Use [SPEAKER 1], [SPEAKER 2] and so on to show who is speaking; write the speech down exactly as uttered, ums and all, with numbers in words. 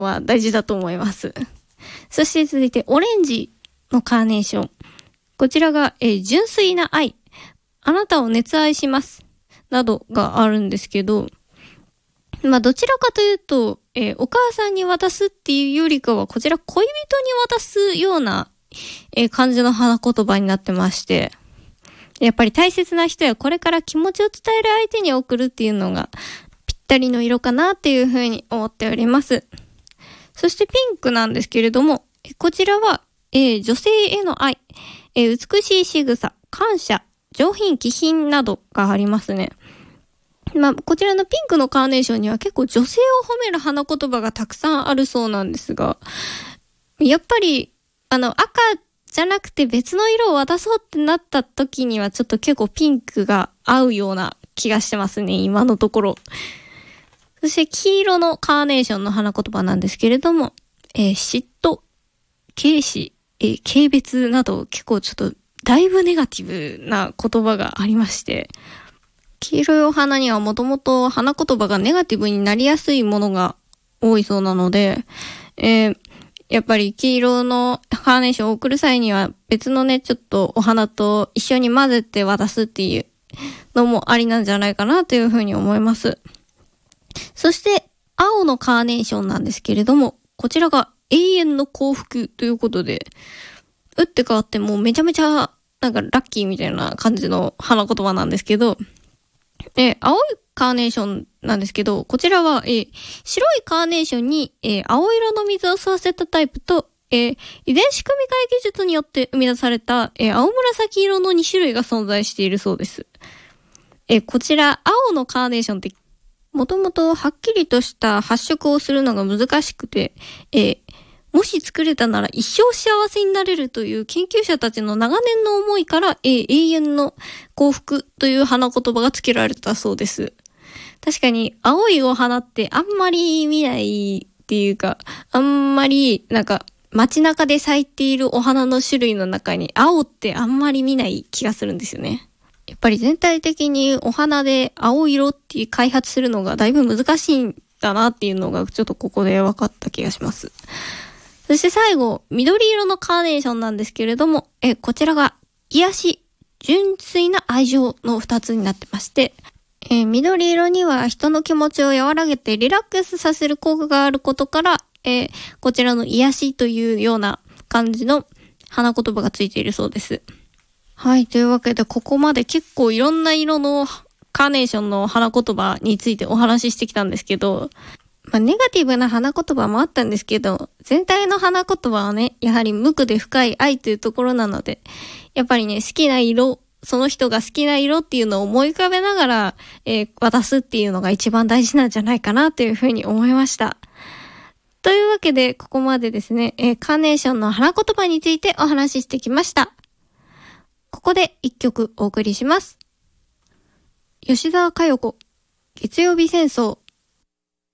[SPEAKER 1] は大事だと思います。そして続いてオレンジのカーネーション。こちらが、えー、純粋な愛。あなたを熱愛します。などがあるんですけど、まあどちらかというと、えー、お母さんに渡すっていうよりかは、こちら恋人に渡すような、えー、感じの花言葉になってまして、やっぱり大切な人やこれから気持ちを伝える相手に送るっていうのがぴったりの色かなっていうふうに思っております。そしてピンクなんですけれども、こちらは、えー、女性への愛、えー、美しい仕草、感謝、上品気品などがありますね。まあ、こちらのピンクのカーネーションには結構女性を褒める花言葉がたくさんあるそうなんですが、やっぱり、あの、赤じゃなくて別の色を渡そうってなった時にはちょっと結構ピンクが合うような気がしてますね、今のところ。そして黄色のカーネーションの花言葉なんですけれども、えー、嫉妬、軽視、えー、軽蔑など結構ちょっとだいぶネガティブな言葉がありまして、黄色いお花にはもともと花言葉がネガティブになりやすいものが多いそうなので、えーやっぱり黄色のカーネーションを送る際には別のね、ちょっとお花と一緒に混ぜて渡すっていうのもありなんじゃないかなというふうに思います。そして青のカーネーションなんですけれども、こちらが永遠の幸福ということで、打って変わってもうめちゃめちゃなんかラッキーみたいな感じの花言葉なんですけど、えー、青いカーネーションなんですけど、こちらは、えー、白いカーネーションに、えー、青色の水を吸わせたタイプと、えー、遺伝子組み換え技術によって生み出された、えー、青紫色のに種類が存在しているそうです。えー、こちら、青のカーネーションって、もともとはっきりとした発色をするのが難しくて、えー、もし作れたなら一生幸せになれるという研究者たちの長年の思いから、えー、永遠の幸福という花言葉が付けられたそうです。確かに青いお花ってあんまり見ないっていうか、あんまりなんか街中で咲いているお花の種類の中に青ってあんまり見ない気がするんですよね。やっぱり全体的にお花で青色って開発するのがだいぶ難しいんだなっていうのがちょっとここで分かった気がします。そして最後、緑色のカーネーションなんですけれども、え、こちらが癒し、純粋な愛情の二つになってまして、えー、緑色には人の気持ちを和らげてリラックスさせる効果があることから、えー、こちらの癒しというような感じの花言葉がついているそうです。はい、というわけでここまで結構いろんな色のカーネーションの花言葉についてお話ししてきたんですけど、まあ、ネガティブな花言葉もあったんですけど、全体の花言葉はね、やはり無垢で深い愛というところなので、やっぱりね、好きな色、その人が好きな色っていうのを思い浮かべながら、えー、渡すっていうのが一番大事なんじゃないかなというふうに思いました。というわけで、ここまでですね、えー、カーネーションの花言葉についてお話ししてきました。ここで一曲お送りします。吉澤佳代子、月曜日戦争。